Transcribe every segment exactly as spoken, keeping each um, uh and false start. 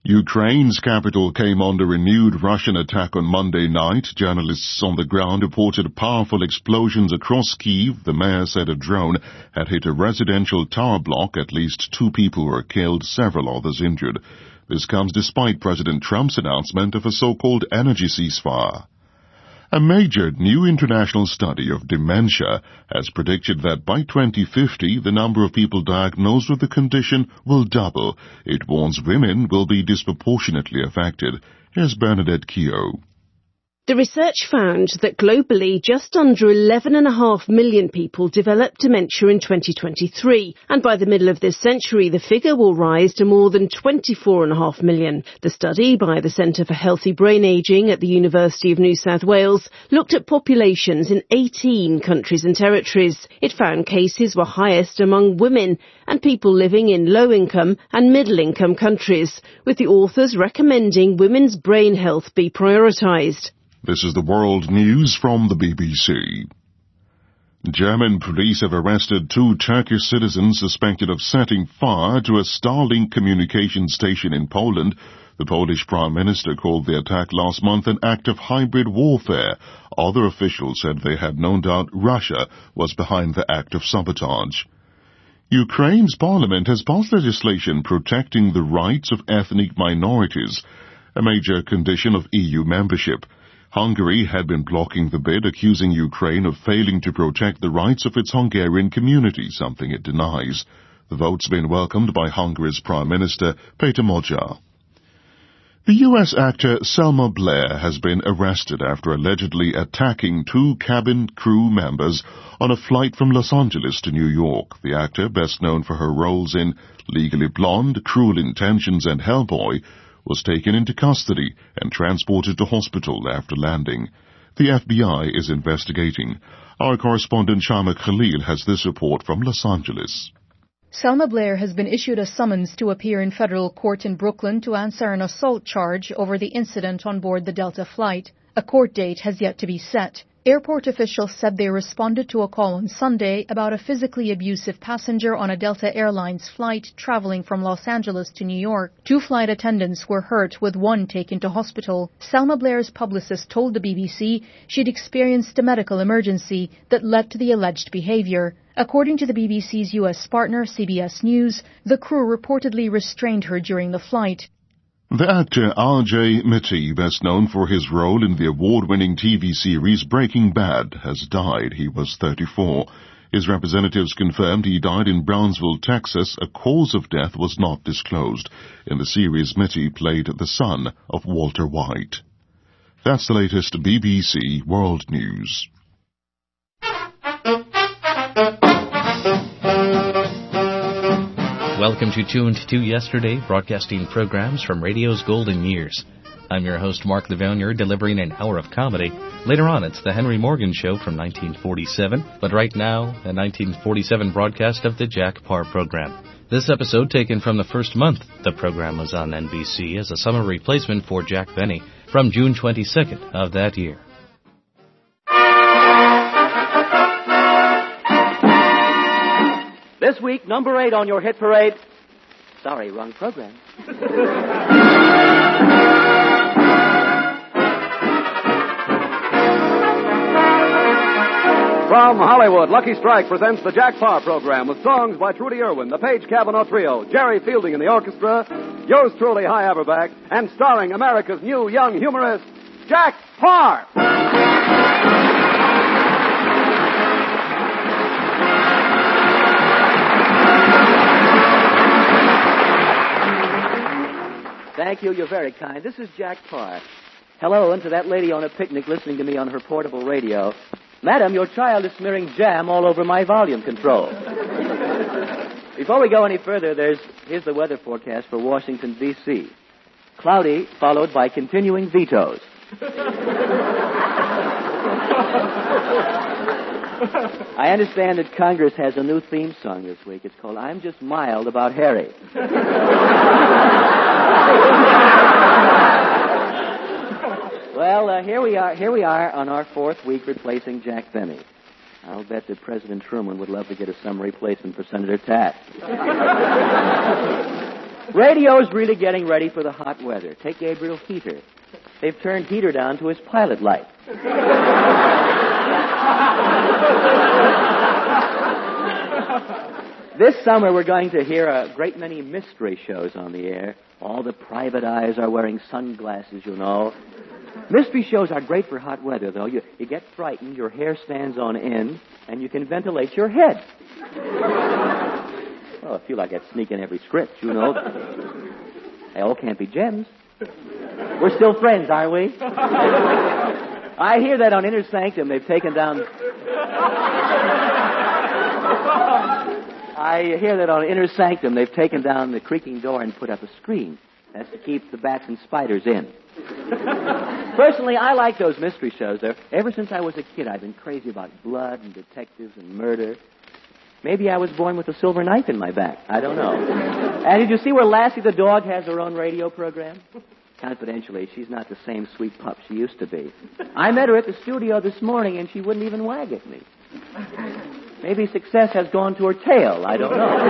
Ukraine's capital came under renewed Russian attack on Monday night. Journalists on the ground reported powerful explosions across Kyiv. The mayor said a drone had hit a residential tower block. At least two people were killed, several others injured. This comes despite President Trump's announcement of a so-called energy ceasefire. A major new international study of dementia has predicted that by twenty fifty, the number of people diagnosed with the condition will double. It warns women will be disproportionately affected. Here's Bernadette Keogh. The research found that globally just under eleven point five million people developed dementia in twenty twenty-three, and by the middle of this century the figure will rise to more than twenty-four point five million. The study by the Centre for Healthy Brain Ageing at the University of New South Wales looked at populations in eighteen countries and territories. It found cases were highest among women and people living in low-income and middle-income countries, with the authors recommending women's brain health be prioritised. This is the world news from the B B C. German police have arrested two Turkish citizens suspected of setting fire to a Starlink communication station in Poland. The Polish Prime Minister called the attack last month an act of hybrid warfare. Other officials said they had no doubt Russia was behind the act of sabotage. Ukraine's parliament has passed legislation protecting the rights of ethnic minorities, a major condition of E U membership. Hungary had been blocking the bid, accusing Ukraine of failing to protect the rights of its Hungarian community, something it denies. The vote's been welcomed by Hungary's Prime Minister, Peter Magyar. The U S actor Selma Blair has been arrested after allegedly attacking two cabin crew members on a flight from Los Angeles to New York. The actor, best known for her roles in Legally Blonde, Cruel Intentions, and Hellboy, was taken into custody and transported to hospital after landing. The F B I is investigating. Our correspondent Shama Khalil has this report from Los Angeles. Selma Blair has been issued a summons to appear in federal court in Brooklyn to answer an assault charge over the incident on board the Delta flight. A court date has yet to be set. Airport officials said they responded to a call on Sunday about a physically abusive passenger on a Delta Airlines flight traveling from Los Angeles to New York. Two flight attendants were hurt, with one taken to hospital. Selma Blair's publicist told the B B C she'd experienced a medical emergency that led to the alleged behavior. According to the B B C's U S partner, C B S News, the crew reportedly restrained her during the flight. The actor R J Mitte, best known for his role in the award-winning T V series Breaking Bad, has died. He was thirty-four. His representatives confirmed he died in Brownsville, Texas. A cause of death was not disclosed. In the series, Mitte played the son of Walter White. That's the latest B B C World News. Welcome to Tuned to Yesterday, broadcasting programs from radio's golden years. I'm your host, Mark Levonier, delivering an hour of comedy. Later on, it's the Henry Morgan Show from nineteen forty-seven, but right now, a nineteen forty-seven broadcast of the Jack Paar program. This episode taken from the first month the program was on N B C as a summer replacement for Jack Benny from June twenty-second of that year. This week, number eight on your hit parade. Sorry, wrong program. From Hollywood, Lucky Strike presents the Jack Paar program with songs by Trudy Irwin, the Page Cavanaugh Trio, Jerry Fielding in the orchestra, yours truly, Hy Averback, and starring America's new young humorist, Jack Paar. Thank you. You're very kind. This is Jack Paar. Hello, and to that lady on a picnic listening to me on her portable radio. Madam, your child is smearing jam all over my volume control. Before we go any further, there's here's the weather forecast for Washington, D C Cloudy, followed by continuing vetoes. I understand that Congress has a new theme song this week. It's called I'm Just Mild About Harry. Well, uh, here we are. Here we are on our fourth week replacing Jack Benny. I'll bet that President Truman would love to get a summer replacement for Senator Taft. Radio's really getting ready for the hot weather. Take Gabriel Heater. They've turned Heater down to his pilot light. This summer, we're going to hear a great many mystery shows on the air. All the private eyes are wearing sunglasses, you know. Mystery shows are great for hot weather, though. You, you get frightened, your hair stands on end, and you can ventilate your head. Well, I feel like I'd sneak in every script, you know. They all can't be gems. We're still friends, aren't we? I hear that on Inner Sanctum they've taken down... I hear that on Inner Sanctum they've taken down the creaking door and put up a screen. That's to keep the bats and spiders in. Personally, I like those mystery shows. There. Ever since I was a kid, I've been crazy about blood and detectives and murder. Maybe I was born with a silver knife in my back. I don't know. And did you see where Lassie the dog has her own radio program? Confidentially, she's not the same sweet pup she used to be. I met her at the studio this morning, and she wouldn't even wag at me. Maybe success has gone to her tail. I don't know.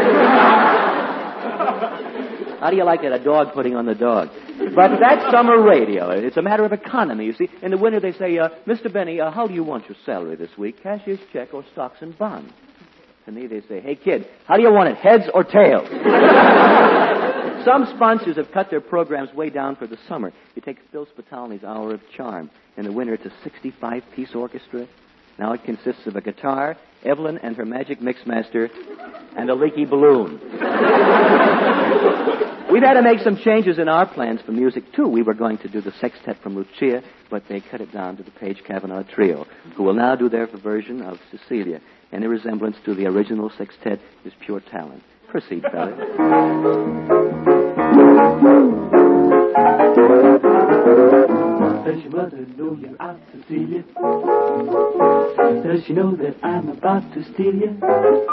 How do you like that, a dog putting on the dog? But that's summer radio. It's a matter of economy, you see. In the winter, they say, uh, Mister Benny, uh, how do you want your salary this week? Cashier's check or stocks and bonds? To me, they say, hey, kid, how do you want it, heads or tails? Some sponsors have cut their programs way down for the summer. You take Phil Spitalny's Hour of Charm. In the winter, it's a sixty-five piece orchestra. Now it consists of a guitar, Evelyn and her magic mixmaster, and a leaky balloon. We've had to make some changes in our plans for music, too. We were going to do the sextet from Lucia, but they cut it down to the Page Cavanaugh Trio, who will now do their version of Cecilia. Any resemblance to the original sextet is pure talent. Proceed, fellas. Does your mother know you're out, Cecilia? Does she know that I'm about to steal you?